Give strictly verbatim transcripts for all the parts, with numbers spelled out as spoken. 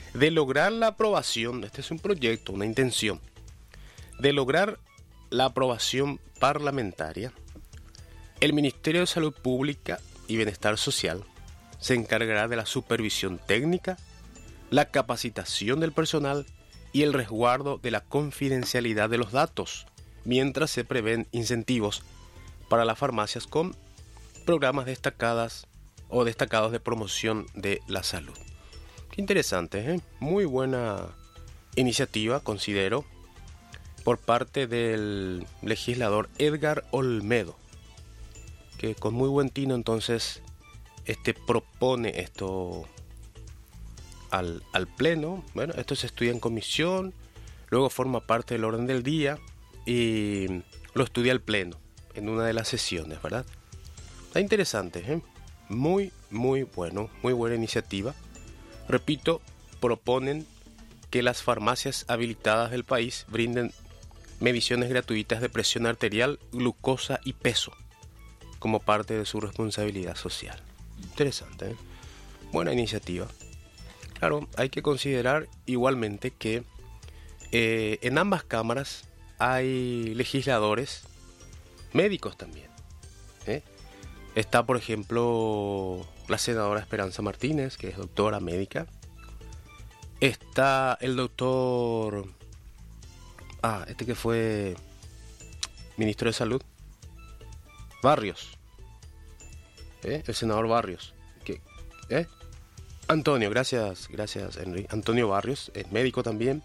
de lograr la aprobación, este es un proyecto, una intención, de lograr la aprobación parlamentaria, el Ministerio de Salud Pública y Bienestar Social se encargará de la supervisión técnica, la capacitación del personal y el resguardo de la confidencialidad de los datos, mientras se prevén incentivos para las farmacias con programas destacadas o destacados de promoción de la salud. Qué interesante, ¿eh? Muy buena iniciativa, considero, por parte del legislador Edgar Olmedo, que con muy buen tino entonces este, propone esto al, al Pleno. Bueno, esto se estudia en comisión, luego forma parte del orden del día y lo estudia el Pleno en una de las sesiones, ¿verdad? Está interesante, ¿eh? Muy, muy bueno, muy buena iniciativa. Repito, proponen que las farmacias habilitadas del país brinden mediciones gratuitas de presión arterial, glucosa y peso como parte de su responsabilidad social. Interesante, ¿eh? Buena iniciativa. Claro, hay que considerar igualmente que eh, en ambas cámaras hay legisladores médicos también, ¿eh? Está, por ejemplo, la senadora Esperanza Martínez, que es doctora médica. Está el doctor... Ah, este que fue ministro de Salud. Barrios. ¿Eh? El senador Barrios. ¿Qué? ¿Eh? Antonio, gracias, gracias, Henry. Antonio Barrios, es médico también.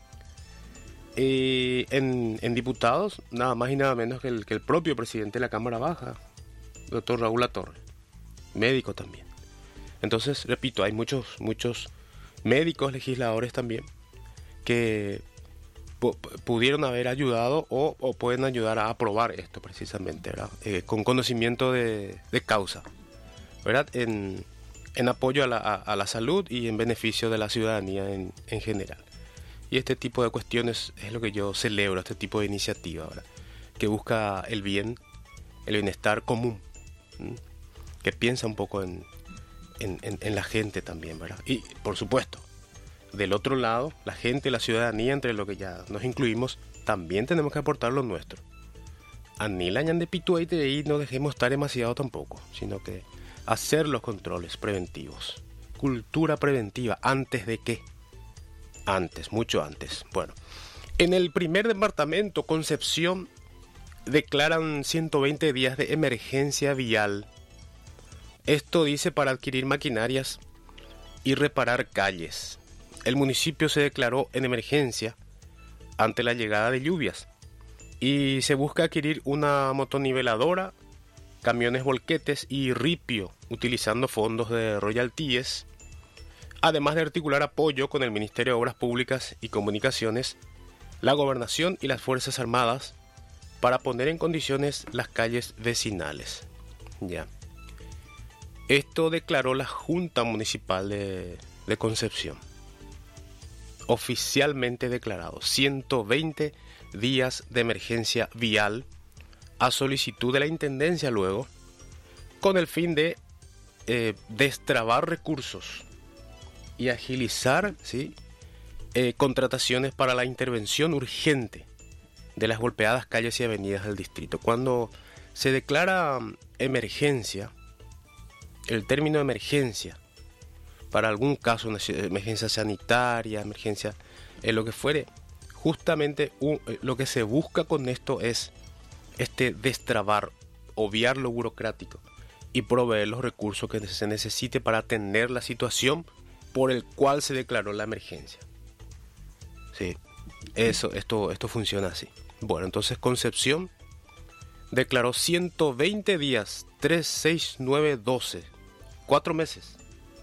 Eh, en, en diputados, nada más y nada menos que el, que el propio presidente de la Cámara Baja, doctor Raúl Latorre, médico también. Entonces, repito, hay muchos, muchos médicos legisladores también que pu- pudieron haber ayudado o, o pueden ayudar a aprobar esto precisamente, ¿verdad? Eh, con conocimiento de, de causa, ¿verdad? En, en apoyo a la, a, a la salud y en beneficio de la ciudadanía en, en general. Y este tipo de cuestiones es lo que yo celebro, este tipo de iniciativa, ¿verdad? Que busca el bien, el bienestar común, ¿m? Que piensa un poco en, en, en, en la gente también, ¿verdad? Y, por supuesto, del otro lado, la gente, la ciudadanía, entre lo que ya nos incluimos, también tenemos que aportar lo nuestro. Anilañan de pituite y no dejemos estar demasiado tampoco, sino que hacer los controles preventivos. Cultura preventiva, ¿antes de qué? Antes, mucho antes. Bueno, en el primer departamento, Concepción, declaran ciento veinte días de emergencia vial. Esto dice para adquirir maquinarias y reparar calles. El municipio se declaró en emergencia ante la llegada de lluvias y se busca adquirir una motoniveladora, camiones volquetes y ripio utilizando fondos de royalties, además de articular apoyo con el Ministerio de Obras Públicas y Comunicaciones, la Gobernación y las Fuerzas Armadas para poner en condiciones las calles vecinales. Ya. Esto declaró la Junta Municipal de, de Concepción. Oficialmente declarado ciento veinte días de emergencia vial a solicitud de la Intendencia luego, con el fin de eh, destrabar recursos y agilizar, ¿sí? eh, contrataciones para la intervención urgente de las golpeadas calles y avenidas del distrito. Cuando se declara emergencia, el término emergencia, para algún caso, una emergencia sanitaria, emergencia, eh, lo que fuere, justamente un, eh, lo que se busca con esto es este destrabar, obviar lo burocrático y proveer los recursos que se necesite para atender la situación por el cual se declaró la emergencia. Sí, eso, esto, esto funciona así. Bueno, entonces Concepción declaró ciento veinte días, tres, seis, nueve, doce, cuatro meses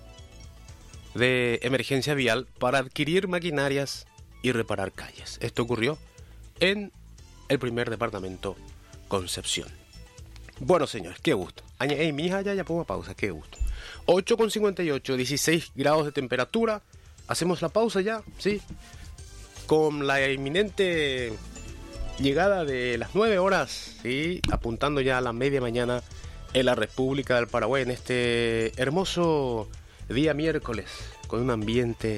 de emergencia vial para adquirir maquinarias y reparar calles. Esto ocurrió en el primer departamento, Concepción. Bueno, señores, qué gusto. Hey, mi hija, ya, ya pongo pausa, qué gusto. ocho con cincuenta y ocho, dieciséis grados de temperatura. Hacemos la pausa ya, ¿sí? Con la inminente llegada de las nueve horas, ¿sí? Apuntando ya a la media mañana en la República del Paraguay, en este hermoso día miércoles, con un ambiente